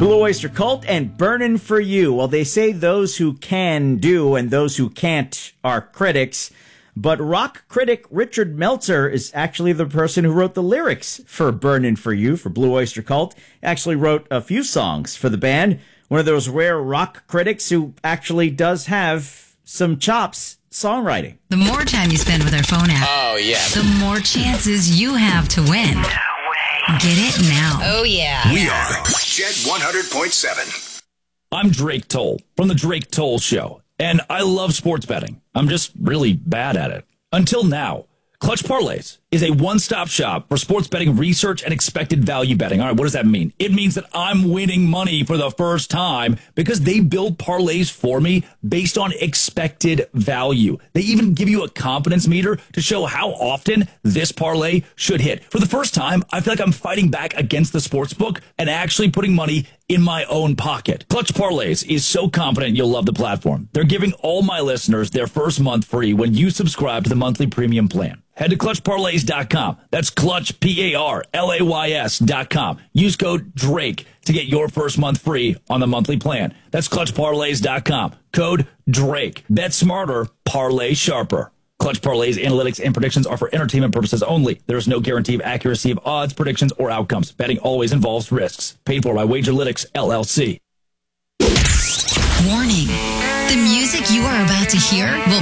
Blue Oyster Cult and Burnin' For You. Well, they say those who can do and those who can't are critics. But rock critic Richard Meltzer is actually the person who wrote the lyrics for Burnin' For You for Blue Oyster Cult. Actually wrote a few songs for the band. One of those rare rock critics who actually does have some chops songwriting. The more time you spend with our phone app, the more chances you have to win. Get it now. Oh, yeah. We are Jet 100.7. I'm Drake Toll from The Drake Toll Show, and I love sports betting. I'm just really bad at it. Until now. Clutch Parlays is a one-stop shop for sports betting research and expected value betting. All right, what does that mean? It means that I'm winning money for the first time because they build parlays for me based on expected value. They even give you a confidence meter to show how often this parlay should hit. For the first time, I feel like I'm fighting back against the sports book and actually putting money in my own pocket. Clutch Parlays is so confident you'll love the platform. They're giving all my listeners their first month free when you subscribe to the monthly premium plan. Head to ClutchParlays.com. That's Clutch, PARLAYS.com. Use code DRAKE to get your first month free on the monthly plan. That's ClutchParlays.com. Code DRAKE. Bet smarter, parlay sharper. Clutch Parlays analytics and predictions are for entertainment purposes only. There is no guarantee of accuracy of odds, predictions, or outcomes. Betting always involves risks. Paid for by Wagerlytics, LLC. Warning. The music you are about to hear will